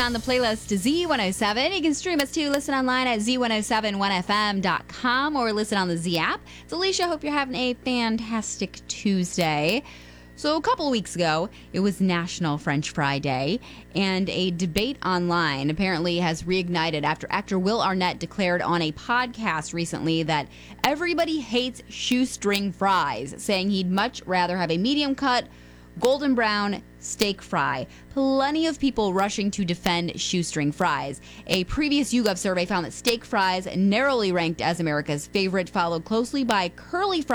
on the playlist Z107. You can stream us too. Listen online at z1071fm.com or listen on the Z app. It's Alicia. Hope you're having a fantastic Tuesday. So a couple of weeks ago, it was National French Fry Day, and a debate online apparently has reignited after actor Will Arnett declared on a podcast recently that everybody hates shoestring fries, saying he'd much rather have a medium cut, golden brown steak fry. Plenty of people rushing to defend shoestring fries. A previous YouGov survey found that steak fries narrowly ranked as America's favorite, followed closely by curly fries.